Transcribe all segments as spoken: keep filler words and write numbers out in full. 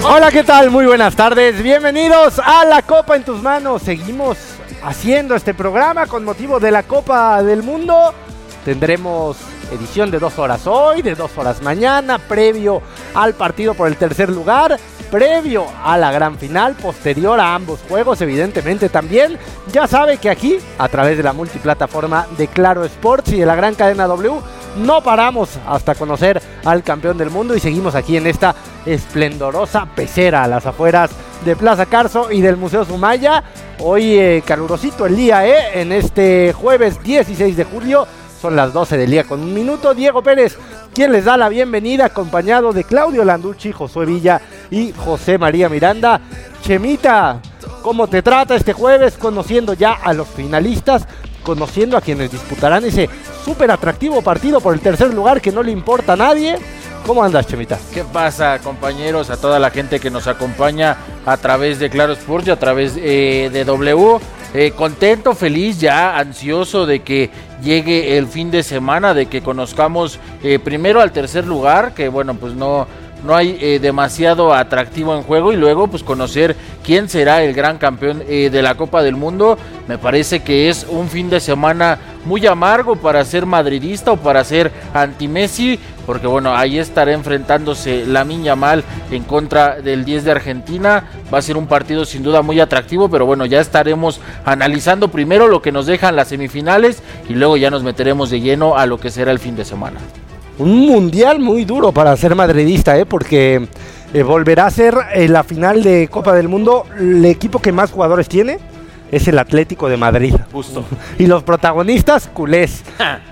Hola, ¿qué tal? Muy buenas tardes. Bienvenidos a La Copa en tus manos. Seguimos haciendo este programa con motivo de la Copa del Mundo. Tendremos edición de dos horas hoy, de dos horas mañana, previo al partido por el tercer lugar, previo a la gran final, posterior a ambos juegos, evidentemente también. Ya sabe que aquí, a través de la multiplataforma de Claro Sports y de la gran cadena W, no paramos hasta conocer al campeón del mundo y seguimos aquí en esta esplendorosa pecera a las afueras de Plaza Carso y del Museo Sumaya. Hoy eh, calurosito el día, eh, en este jueves dieciséis de julio, son las doce del día con un minuto. Diego Pérez, quien les da la bienvenida, acompañado de Claudio Landucci, Josué Villa y José María Miranda. Chemita, ¿cómo te trata este jueves? Conociendo ya a los finalistas, conociendo a quienes disputarán ese súper atractivo partido por el tercer lugar que no le importa a nadie. ¿Cómo andas, Chemita? ¿Qué pasa, compañeros? A toda la gente que nos acompaña a través de Claro Sports y a través eh, de W. Eh, contento, feliz, ya ansioso de que llegue el fin de semana, de que conozcamos eh, primero al tercer lugar, que bueno, pues no... no hay eh, demasiado atractivo en juego, y luego pues conocer quién será el gran campeón eh, de la Copa del Mundo. Me parece que es un fin de semana muy amargo para ser madridista o para ser anti-Messi, porque bueno, ahí estará enfrentándose Lamine Yamal en contra del diez de Argentina. Va a ser un partido sin duda muy atractivo, pero bueno, ya estaremos analizando primero lo que nos dejan las semifinales y luego ya nos meteremos de lleno a lo que será el fin de semana. Un mundial muy duro para ser madridista, ¿eh? Porque eh, volverá a ser eh, la final de Copa del Mundo. El equipo que más jugadores tiene es el Atlético de Madrid. Justo. Y los protagonistas, culés.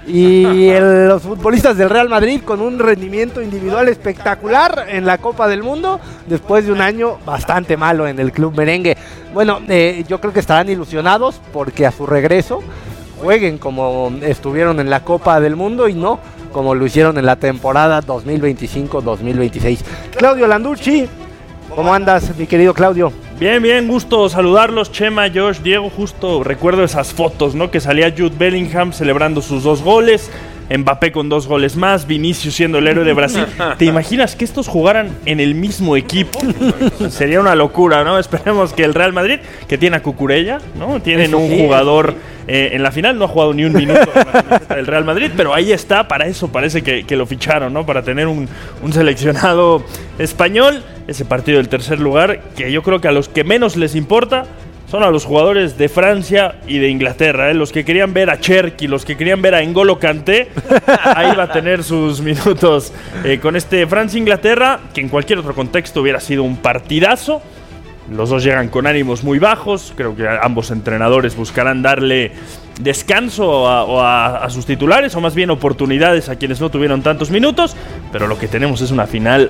Y el, los futbolistas del Real Madrid con un rendimiento individual espectacular en la Copa del Mundo, después de un año bastante malo en el club merengue. Bueno, eh, yo creo que estarán ilusionados porque a su regreso jueguen como estuvieron en la Copa del Mundo y no como lo hicieron en la temporada dos mil veinticinco dos mil veintiséis. Claudio Landucci, ¿cómo andas, mi querido Claudio? Bien, bien, gusto saludarlos, Chema, Josh, Diego. Justo recuerdo esas fotos, ¿no? Que salía Jude Bellingham celebrando sus dos goles, Mbappé con dos goles más, Vinicius siendo el héroe de Brasil. ¿Te imaginas que estos jugaran en el mismo equipo? Sería una locura, ¿no? Esperemos que el Real Madrid, que tiene a Cucurella, ¿no? Tienen Eso un sí, jugador eh, en la final, no ha jugado ni un minuto en la camiseta del Real Madrid, pero ahí está, para eso parece que, que lo ficharon, ¿no? Para tener un, un seleccionado español. Ese partido del tercer lugar, que yo creo que a los que menos les importa son a los jugadores de Francia y de Inglaterra, ¿eh? Los que querían ver a Cherki, los que querían ver a N'Golo Kanté, ahí va a tener sus minutos eh, con este Francia-Inglaterra, que en cualquier otro contexto hubiera sido un partidazo. Los dos llegan con ánimos muy bajos, creo que ambos entrenadores buscarán darle descanso a, o a, a sus titulares, o más bien oportunidades a quienes no tuvieron tantos minutos, pero lo que tenemos es una final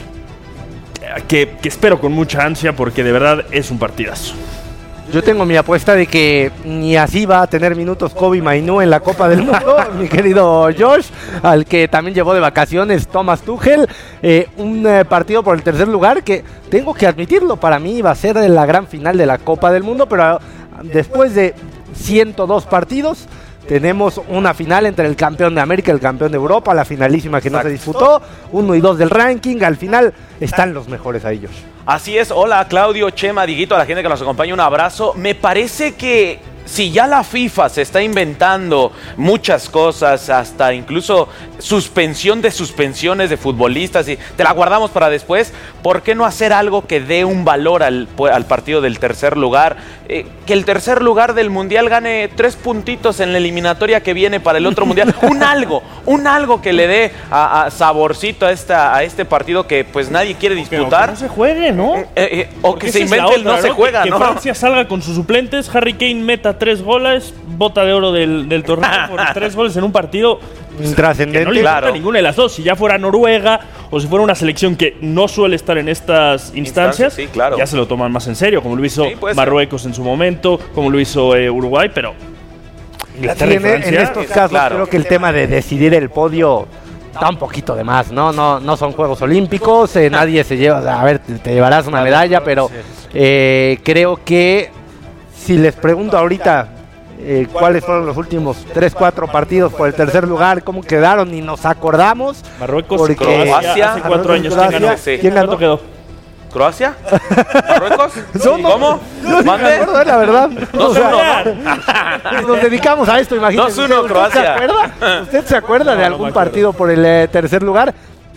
que, que espero con mucha ansia, porque de verdad es un partidazo. Yo tengo mi apuesta de que ni así va a tener minutos Kobbie Mainoo en la Copa del Mundo, mi querido Josh, al que también llevó de vacaciones Thomas Tuchel. Eh, un eh, partido por el tercer lugar que, tengo que admitirlo, para mí va a ser la gran final de la Copa del Mundo, pero después de ciento dos partidos tenemos una final entre el campeón de América y el campeón de Europa, la finalísima que Exacto. no se disputó, uno y dos del ranking. Al final están los mejores a ellos. Así es, hola Claudio, Chema, Diguito, a la gente que nos acompaña, un abrazo. Me parece que si ya la FIFA se está inventando muchas cosas, hasta incluso suspensión de suspensiones de futbolistas, y te la guardamos para después, ¿por qué no hacer algo que dé un valor al, al partido del tercer lugar? Eh, que el tercer lugar del Mundial gane tres puntitos en la eliminatoria que viene para el otro Mundial. Un algo, un algo que le dé a, a saborcito a, esta, a este partido que pues nadie quiere disputar. Que no se juegue, ¿no? Eh, eh, o que se invente el no, ¿no? se juega, que, ¿no? Que Francia salga con sus suplentes, Harry Kane meta tres goles, bota de oro del, del torneo por tres goles en un partido trascendente. Que no le importa claro. ninguna de las dos. Si ya fuera Noruega o si fuera una selección que no suele estar en estas instancias, sí, claro. ya se lo toman más en serio, como lo hizo sí, Marruecos en su momento, como lo hizo eh, Uruguay, pero Inglaterra sí, y Francia, en, en estos casos claro. creo que el tema de decidir el podio da un poquito de más, ¿no? No, no son Juegos Olímpicos, eh, nadie se lleva, a ver, te llevarás una medalla, pero eh, creo que si les pregunto ahorita eh, cuáles fueron los últimos tres, cuatro partidos por el tercer lugar, cómo quedaron, y nos acordamos. Marruecos, porque Croacia, hace cuatro años, ¿quién ganó? Sí. ¿Quién ganó? ¿Cuánto quedó? ¿Croacia? ¿Marruecos? Son- ¿Cómo? No, ¿Mande? me acuerdo, la verdad. dos O sea, uno, ¿no? nos dedicamos a esto, imagínate. dos uno, ¿Usted Croacia. se acuerda? ¿Usted se acuerda de No, no algún me acuerdo. partido por el eh, tercer lugar?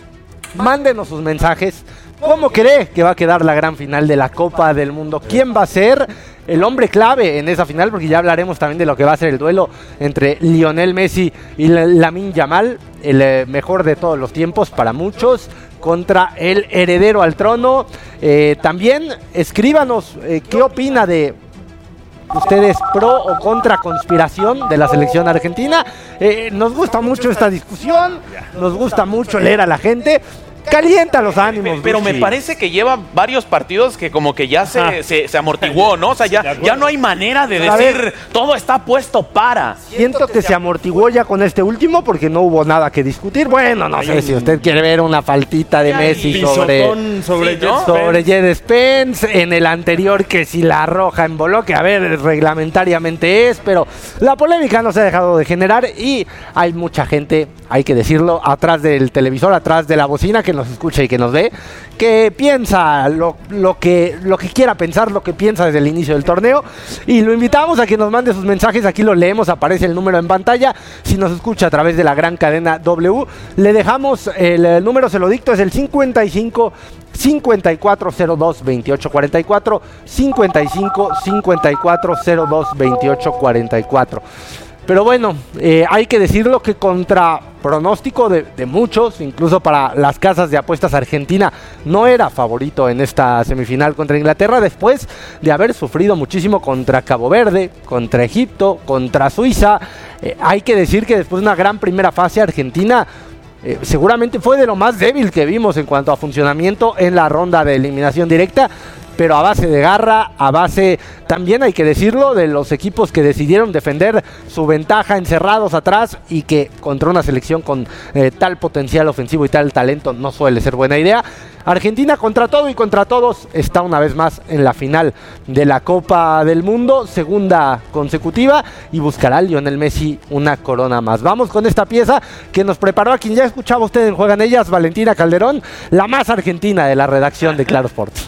Mándenos sus mensajes. ¿Cómo cree que va a quedar la gran final de la Copa del Mundo? ¿Quién va a ser el hombre clave en esa final? Porque ya hablaremos también de lo que va a ser el duelo entre Lionel Messi y la- Lamine Yamal, el eh, mejor de todos los tiempos para muchos, contra el heredero al trono. Eh, también escríbanos eh, qué opina de ustedes, pro o contra conspiración de la selección argentina. Eh, nos gusta mucho esta discusión, nos gusta mucho leer a la gente. Calienta los ánimos. Pero me Gucci. parece que lleva varios partidos que como que ya Ajá. se, se, se amortiguó, ¿no? O sea, De ya, acuerdo. ya no hay manera de A decir ver. todo está puesto para. Siento que se amortiguó ya con este último porque no hubo nada que discutir. Bueno, no sé si usted quiere ver una faltita de Ay, Messi sobre, Pisotón sobre Sí, ¿no? Jet sobre Spence. Jed Spence. En el anterior que si la roja en bloque, a ver, reglamentariamente es, pero la polémica no se ha dejado de generar y hay mucha gente, hay que decirlo, atrás del televisor, atrás de la bocina que nos escucha y que nos ve, que piensa lo, lo que, lo que quiera pensar, lo que piensa desde el inicio del torneo, y lo invitamos a que nos mande sus mensajes. Aquí lo leemos, aparece el número en pantalla. Si nos escucha a través de la gran cadena W, le dejamos el, el número, se lo dicto, es el cincuenta y cinco cincuenta y cuatro cero dos veintiocho cuarenta y cuatro, cincuenta y cinco cincuenta y cuatro cero dos veintiocho cuarenta y cuatro. Pero bueno, eh, hay que decirlo que contra pronóstico de, de muchos, incluso para las casas de apuestas, Argentina no era favorito en esta semifinal contra Inglaterra, después de haber sufrido muchísimo contra Cabo Verde, contra Egipto, contra Suiza. Eh, hay que decir que después de una gran primera fase, Argentina eh, seguramente fue de lo más débil que vimos en cuanto a funcionamiento en la ronda de eliminación directa, pero a base de garra, a base, también hay que decirlo, de los equipos que decidieron defender su ventaja encerrados atrás, y que contra una selección con eh, tal potencial ofensivo y tal talento no suele ser buena idea. Argentina contra todo y contra todos está una vez más en la final de la Copa del Mundo, segunda consecutiva, y buscará a Lionel Messi una corona más. Vamos con esta pieza que nos preparó a quien ya escuchaba usted en Juegan Ellas, Valentina Calderón, la más argentina de la redacción de Claro Sports.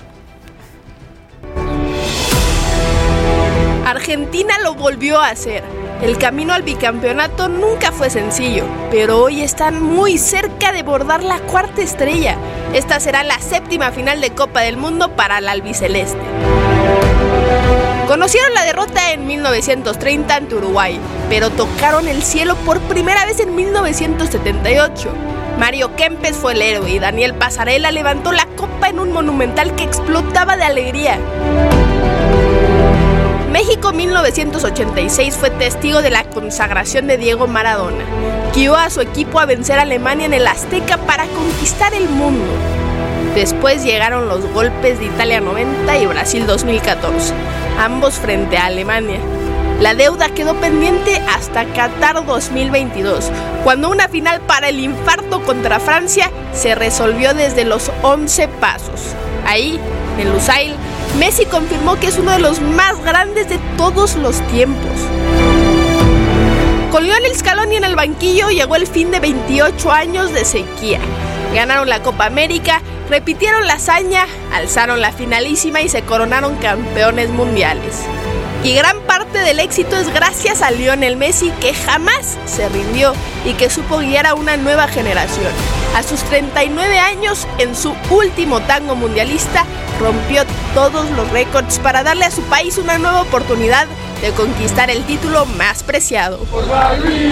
Argentina lo volvió a hacer. El camino al bicampeonato nunca fue sencillo, pero hoy están muy cerca de bordar la cuarta estrella. Esta será la séptima final de Copa del Mundo para la albiceleste. Conocieron la derrota en mil novecientos treinta ante Uruguay, pero tocaron el cielo por primera vez en mil novecientos setenta y ocho. Mario Kempes fue el héroe y Daniel Passarella levantó la copa en un monumental que explotaba de alegría. México mil novecientos ochenta y seis fue testigo de la consagración de Diego Maradona, guió a su equipo a vencer a Alemania en el Azteca para conquistar el mundo. Después llegaron los golpes de Italia noventa y Brasil dos mil catorce, ambos frente a Alemania. La deuda quedó pendiente hasta Qatar dos mil veintidós, cuando una final para el infarto contra Francia se resolvió desde los once pasos. Ahí, en Lusail, Messi confirmó que es uno de los más grandes de todos los tiempos. Con Lionel Scaloni en el banquillo llegó el fin de veintiocho años de sequía. Ganaron la Copa América, repitieron la hazaña, alzaron la finalísima y se coronaron campeones mundiales. Y gran parte del éxito es gracias a Lionel Messi, que jamás se rindió y que supo guiar a una nueva generación. A sus treinta y nueve años, en su último tango mundialista, rompió todos los récords para darle a su país una nueva oportunidad de conquistar el título más preciado.